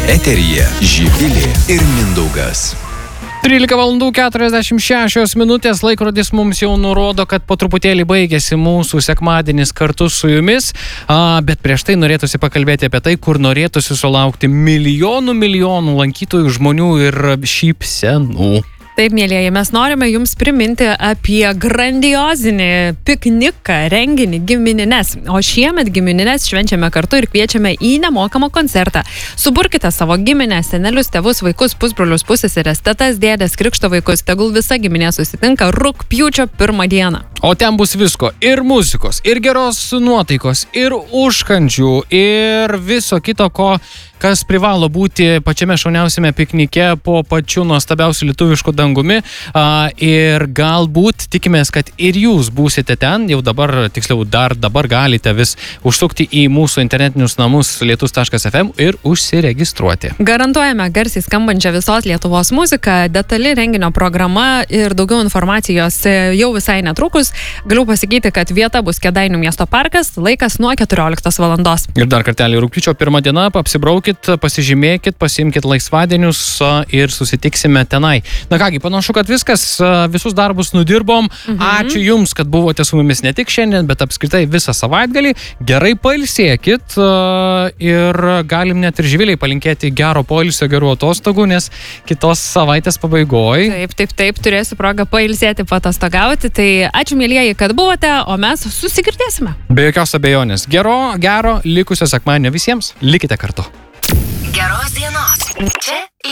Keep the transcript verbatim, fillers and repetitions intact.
Eteryje Živilė ir Mindaugas. trylika valandų keturiasdešimt šešios minutės, laikrodis mums jau nurodo, kad po truputėlį baigėsi mūsų sekmadienis kartu su jumis, a, bet prieš tai norėtųsi pakalbėti apie tai, kur norėtųsi sulaukti milijonų milijonų lankytojų, žmonių ir šypsenų. Taip, mėlieji, mes norime jums priminti apie grandiozinį pikniką, renginį giminines. O šiemet giminines švenčiame kartu ir kviečiame į nemokamą koncertą. Suburkite savo giminės, senelius, tėvus, vaikus, pusbrolius, pusseseres, tetas, dėdės, krikšto vaikus. Tegul visa giminė susitinka rugpjūčio pirmą dieną. O ten bus visko. Ir muzikos, ir geros nuotaikos, ir užkandžių, ir viso kito, ko kas privalo būti pačiame šauniausiame piknike po pačiu nuostabiausiu lietuvišku dangumi. A, ir galbūt tikimės, kad ir jūs būsite ten. Jau dabar, tiksliau, dar dabar galite vis užsukti į mūsų internetinius namus lietus taškas ef em ir užsiregistruoti. Garantuojame garsiai skambančią visos Lietuvos muziką, detali renginio programa ir daugiau informacijos jau visai netrukus. Galiu pasakyti, kad vieta bus Kėdainių miesto parkas, laikas nuo keturioliktos valandos. Ir dar kartelį rugpjūčio pirmą dieną apsibraukit, pasižymėkit, pasiimkit laisvadienius ir susitiksime tenai. Na kągi, panašu, kad viskas, visus darbus nudirbom. Mhm. Ačiū Jums, kad buvote su mumis ne tik šiandien, bet apskritai visą savaitgalį. Gerai pailsėkit ir galim net ir Živiliai palinkėti gero poilsio, gerų atostogų, nes kitos savaitės pabaigoj. Taip, taip, taip, turėsiu progą pailsėti, patostogauti. Tai ačiū, mėlieji, kad buvote, o mes susigirdėsime. Be jokios abejonės. Gero, gero likusio sekmadienio visiems. Likite kartu. Geros dienos. Čia